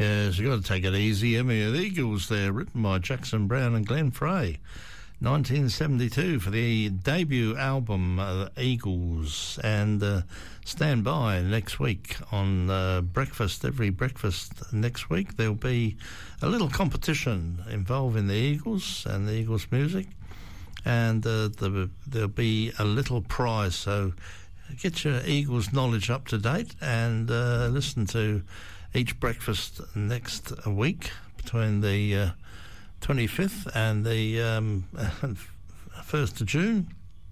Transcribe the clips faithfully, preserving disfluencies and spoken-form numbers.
Yes, you've got to take it easy. Emmy of the Eagles there, written by Jackson Browne and Glenn Frey. nineteen seventy-two for the debut album, uh, Eagles. And uh, stand by next week on uh, Breakfast, every breakfast next week. There'll be a little competition involving the Eagles and the Eagles music. And uh, the, there'll be a little prize. So get your Eagles knowledge up to date and uh, listen to each breakfast next week between the uh, twenty-fifth and the um, first of June,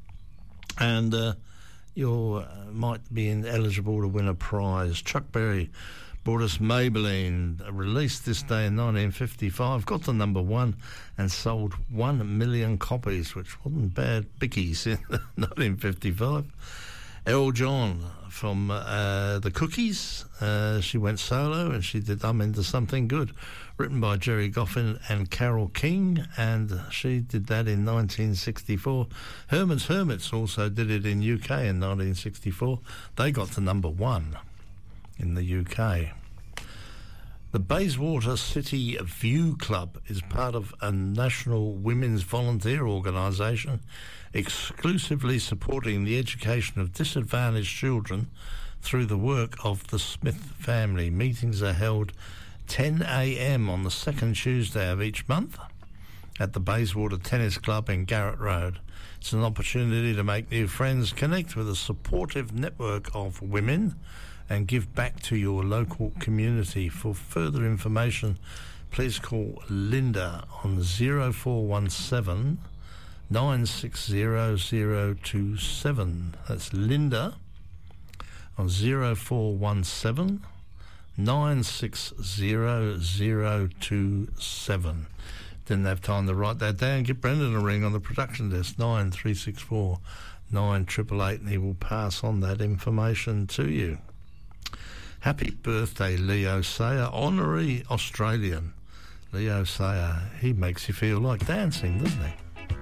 and uh, you uh, might be eligible to win a prize. Chuck Berry brought us Maybelline, released this day in nineteen fifty-five, got to number one and sold one million copies, which wasn't bad bickies in nineteen fifty-five. Elle John from uh, the Cookies, uh, she went solo and she did I'm Into Something Good, written by Jerry Goffin and Carole King, and she did that in nineteen sixty-four. Herman's Hermits also did it in U K in nineteen sixty-four. They got to number one in the U K. The Bayswater City View Club is part of a national women's volunteer organisation exclusively supporting the education of disadvantaged children through the work of the Smith family. Meetings are held ten a.m. on the second Tuesday of each month at the Bayswater Tennis Club in Garrett Road. It's an opportunity to make new friends, connect with a supportive network of women, and give back to your local community. For further information, please call Linda on zero four one seven, nine six zero, zero two seven. That's Linda on zero four one seven, nine six zero, zero two seven. Didn't have time to write that down. Give Brendan a ring on the production desk, nine three six four, nine eight eight eight, and he will pass on that information to you. Happy birthday, Leo Sayer, honorary Australian. Leo Sayer, he makes you feel like dancing, doesn't he?